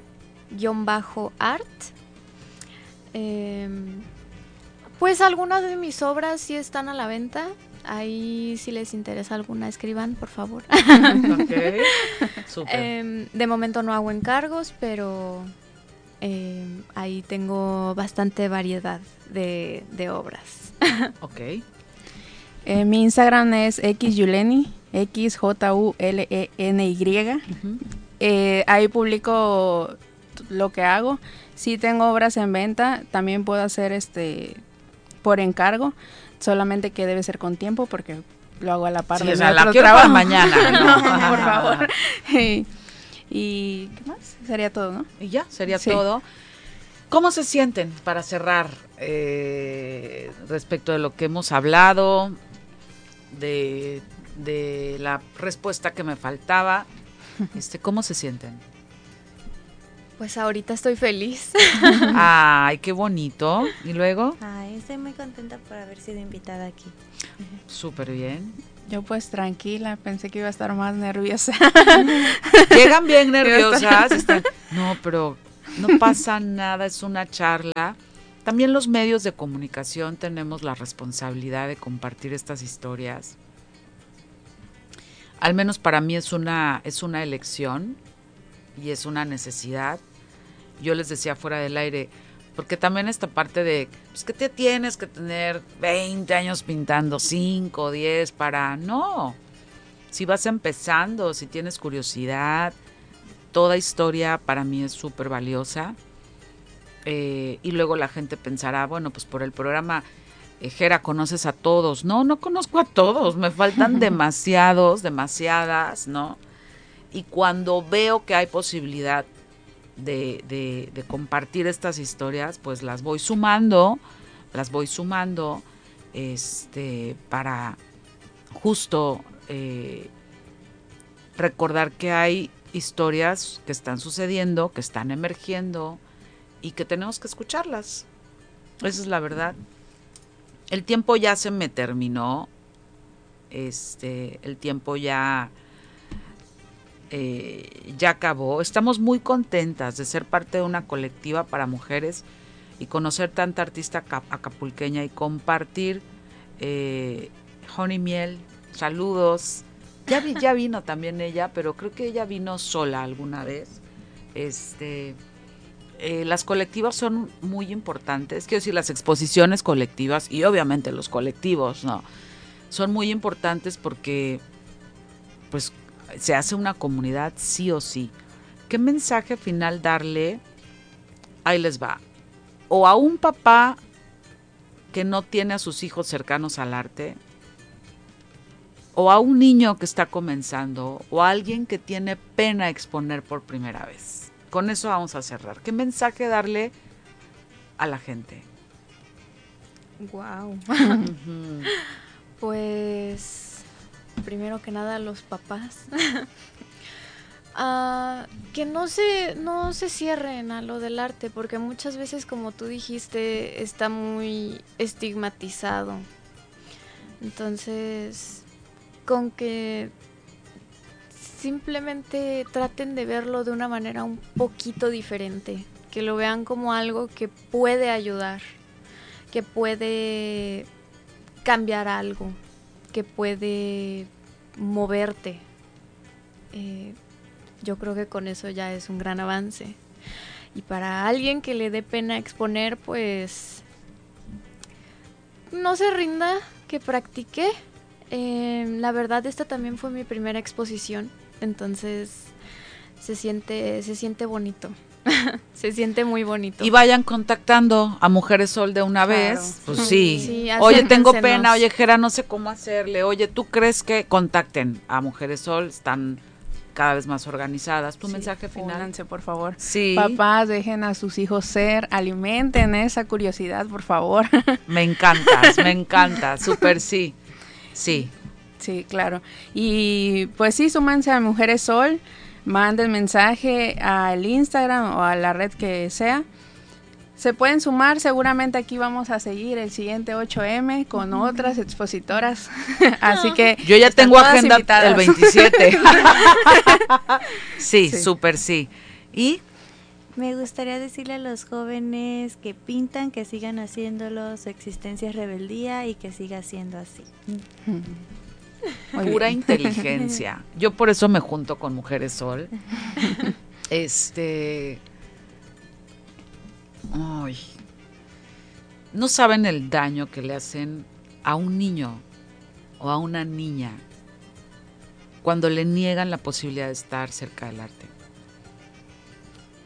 Eh, pues algunas de mis obras sí están a la venta. Ahí si les interesa alguna, escriban, por favor. Okay. Súper. Eh, de momento no hago encargos, pero eh, ahí tengo bastante variedad de, de obras. Ok. Eh, mi Instagram es xyuleni, X J U L E N Y. Uh-huh. Eh, ahí publico lo que hago. Sí tengo obras en venta, también puedo hacer este por encargo. solamente que debe ser con tiempo porque lo hago a la par sí, de o sea, mi otro la quiero trabajo. para mañana. No, por favor. Y, y ¿qué más? Sería todo, ¿no? Y ya, sería sí. todo. ¿Cómo se sienten para cerrar eh, respecto de lo que hemos hablado, de, de la respuesta que me faltaba? Este, ¿cómo se sienten? Pues ahorita estoy feliz. Ay, qué bonito. ¿Y luego? Ay, estoy muy contenta por haber sido invitada aquí. Súper bien. Yo pues tranquila, pensé que iba a estar más nerviosa. Llegan bien nerviosas. Están, no, pero no pasa nada, es una charla. También los medios de comunicación tenemos la responsabilidad de compartir estas historias. Al menos para mí es una, es una elección y es una necesidad. Yo les decía fuera del aire, porque también esta parte de, pues que te tienes que tener veinte años pintando, cinco, diez para, no. Si vas empezando, si tienes curiosidad, toda historia para mí es súper valiosa. Eh, y luego la gente pensará, bueno, pues por el programa eh, Jera, conoces a todos. No, no conozco a todos, me faltan demasiados, demasiadas, ¿no? Y cuando veo que hay posibilidad de, de, de compartir estas historias, pues las voy sumando, las voy sumando, este, para justo eh, recordar que hay historias que están sucediendo, que están emergiendo y que tenemos que escucharlas. Esa es la verdad. El tiempo ya se me terminó, este, el tiempo ya... Eh, ya acabó. Estamos muy contentas de ser parte de una colectiva para mujeres y conocer tanta artista acapulqueña y compartir eh, Honey Miel, saludos. Ya, vi, ya vino también ella, pero creo que ella vino sola alguna vez. Este, eh, las colectivas son muy importantes, quiero decir, las exposiciones colectivas y obviamente los colectivos, ¿no? Son muy importantes porque, pues, se hace una comunidad sí o sí. ¿Qué mensaje final darle? Ahí les va. O a un papá que no tiene a sus hijos cercanos al arte, o a un niño que está comenzando, o a alguien que tiene pena exponer por primera vez. Con eso vamos a cerrar. ¿Qué mensaje darle a la gente? Wow. Pues... primero que nada, los papás. uh, que no se, no se cierren a lo del arte, porque muchas veces, como tú dijiste, está muy estigmatizado. Entonces, con que simplemente traten de verlo de una manera un poquito diferente, que lo vean como algo que puede ayudar, que puede cambiar algo, que puede moverte. Eh, yo creo que con eso ya es un gran avance. Y para alguien que le dé pena exponer, pues no se rinda, que practique. Eh, la verdad, esta también fue mi primera exposición, entonces se siente, se siente bonito. Se siente muy bonito. Y vayan contactando a Mujeres Sol de una Claro. vez. Pues sí. Sí, oye, tengo acérquensenos. pena. Oye, Jera, no sé cómo hacerle. Oye, ¿tú crees que contacten a Mujeres Sol? Están cada vez más organizadas. ¿Tu Sí, mensaje final? Únanse, por favor. Sí. Papás, dejen a sus hijos ser, alimenten esa curiosidad, por favor. Me encantas, me encanta. Súper sí. Sí. Sí, claro. Y pues sí, súmanse a Mujeres Sol. Manden mensaje al Instagram o a la red que sea. Se pueden sumar, seguramente aquí vamos a seguir el siguiente ocho eme con otras expositoras. Así que yo ya están tengo todas agenda invitadas. el veintisiete. sí, Sí. súper sí. ¿Y? Me gustaría decirle a los jóvenes que pintan, que sigan haciéndolo, su existencia es rebeldía y que siga siendo así. Muy pura bien. Inteligencia. Yo por eso me junto con Mujeres Sol. Este... Ay, no saben el daño que le hacen a un niño o a una niña cuando le niegan la posibilidad de estar cerca del arte.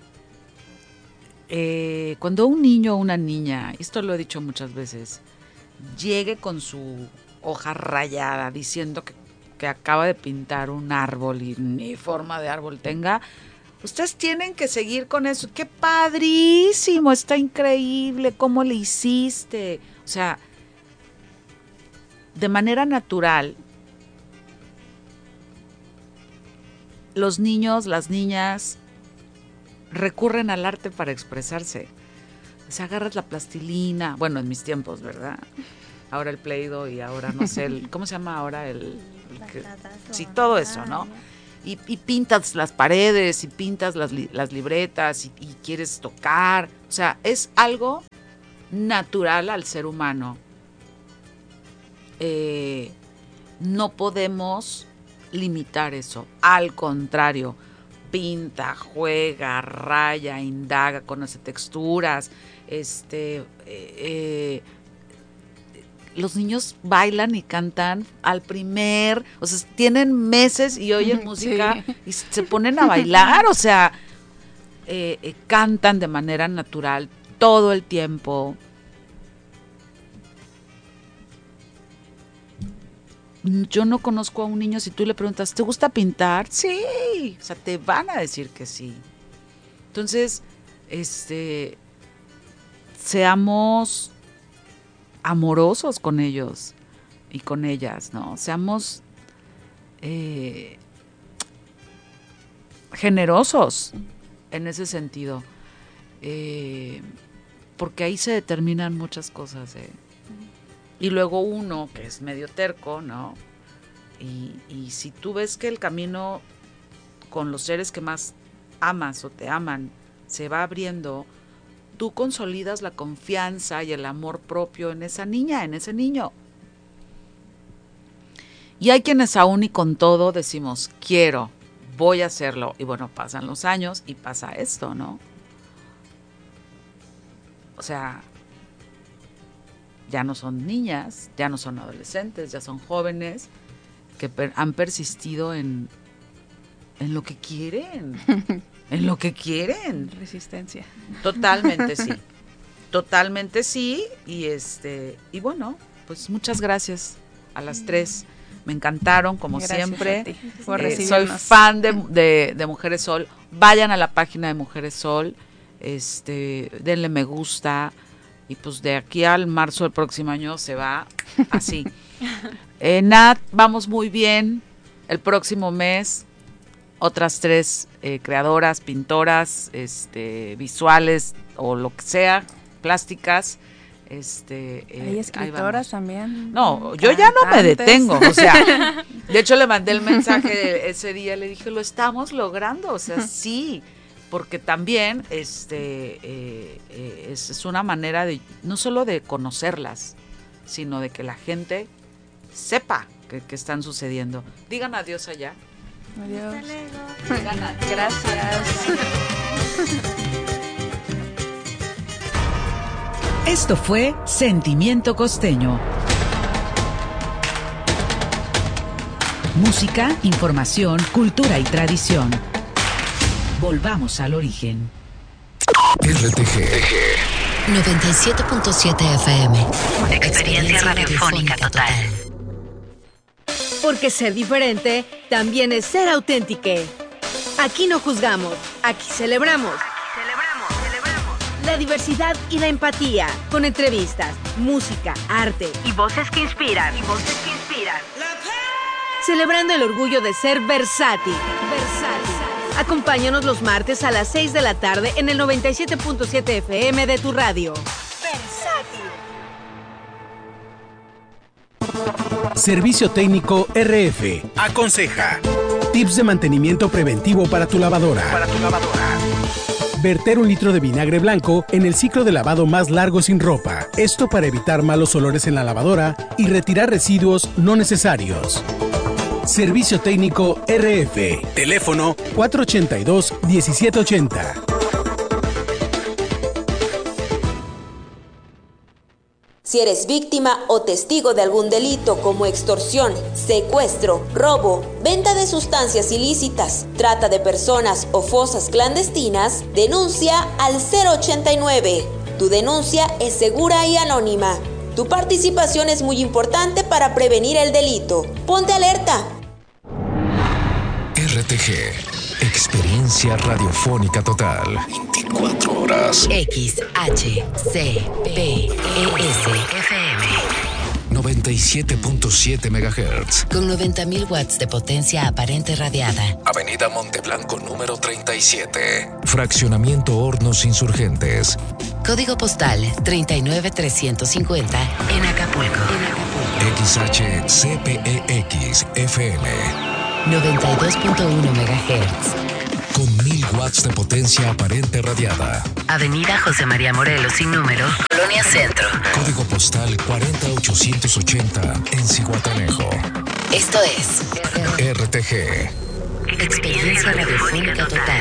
Eh, cuando un niño o una niña, esto lo he dicho muchas veces, llegue con su hoja rayada diciendo que, que acaba de pintar un árbol y ni forma de árbol tenga, ustedes tienen que seguir con eso. ¡Qué padrísimo! Está increíble. ¿Cómo le hiciste? O sea, de manera natural, los niños, las niñas recurren al arte para expresarse. O sea, agarras la plastilina, bueno, en mis tiempos, ¿verdad? Ahora el Play-Doh y ahora, no sé, el, ¿cómo se llama ahora? El, el que, sí, todo eso, ¿no? Y, y pintas las paredes y pintas las, li, las libretas y, y quieres tocar. O sea, es algo natural al ser humano. Eh, no podemos limitar eso. Al contrario, pinta, juega, raya, indaga, conoce texturas. Este, eh, eh, los niños bailan y cantan al primer, o sea, tienen meses y oyen música sí. y se ponen a bailar, o sea, eh, eh, cantan de manera natural todo el tiempo. Yo no conozco a un niño, si tú le preguntas, ¿te gusta pintar? Sí, o sea, te van a decir que sí. Entonces, este, seamos amorosos con ellos y con ellas, ¿no? Seamos eh, generosos en ese sentido, eh, porque ahí se determinan muchas cosas, ¿eh? Y luego uno que es medio terco, ¿no? Y, y si tú ves que el camino con los seres que más amas o te aman se va abriendo, tú consolidas la confianza y el amor propio en esa niña, en ese niño. Y hay quienes aún y con todo decimos, quiero, voy a hacerlo. Y bueno, pasan los años y pasa esto, ¿no? O sea, ya no son niñas, ya no son adolescentes, ya son jóvenes que per- han persistido en, en lo que quieren. En lo que quieren. Resistencia. Totalmente sí. Totalmente sí. Y este, y bueno, pues muchas gracias a las tres. Me encantaron, como gracias siempre. A ti por eh, soy fan de, de, de Mujeres Sol. Vayan a la página de Mujeres Sol. Este, denle me gusta. Y pues de aquí al marzo del próximo año se va así. eh, Nat, vamos muy bien. El próximo mes otras tres eh, creadoras, pintoras, este, visuales o lo que sea, plásticas. Este, eh, ¿Hay escritoras también? No, yo ya no me detengo, o sea, de hecho le mandé el mensaje de ese día, le dije, lo estamos logrando, o sea, sí, porque también este, eh, eh, es, es una manera de, no solo de conocerlas, sino de que la gente sepa que, que están sucediendo. Digan adiós allá. Adiós. Gracias. Esto fue Sentimiento Costeño. Música, información, cultura y tradición. Volvamos al origen. R T G noventa y siete punto siete F M. Una experiencia radiofónica total. Porque ser diferente también es ser auténtico. Aquí no juzgamos, aquí celebramos. Celebramos, celebramos. La diversidad y la empatía, con entrevistas, música, arte y voces que inspiran. Y voces que inspiran. Celebrando el orgullo de ser versátil. Versátil. Acompáñanos los martes a las seis de la tarde en el noventa y siete punto siete F M de tu radio. Versátil. Servicio Técnico R F. Aconseja. Tips de mantenimiento preventivo para tu lavadora. Para tu lavadora. Verter un litro de vinagre blanco en el ciclo de lavado más largo sin ropa. Esto para evitar malos olores en la lavadora y retirar residuos no necesarios. Servicio Técnico R F. Teléfono cuatro ochenta y dos, diecisiete ochenta. Si eres víctima o testigo de algún delito como extorsión, secuestro, robo, venta de sustancias ilícitas, trata de personas o fosas clandestinas, denuncia al cero ochenta y nueve. Tu denuncia es segura y anónima. Tu participación es muy importante para prevenir el delito. Ponte alerta. R T G, experiencia radiofónica total. veinticuatro horas. X H C P E S F M. noventa y siete punto siete megahertz. Con noventa mil watts de potencia aparente radiada. Avenida Monteblanco número treinta y siete. Fraccionamiento Hornos Insurgentes. Código postal treinta y nueve trescientos cincuenta en Acapulco. X H C P E X F M. noventa y dos punto uno megahertz. Con mil watts de potencia aparente radiada. Avenida José María Morelos sin número, Colonia Centro. Código postal cuarenta ochocientos ochenta en Zihuatanejo. Esto es R T G. Experiencia radiofónica total.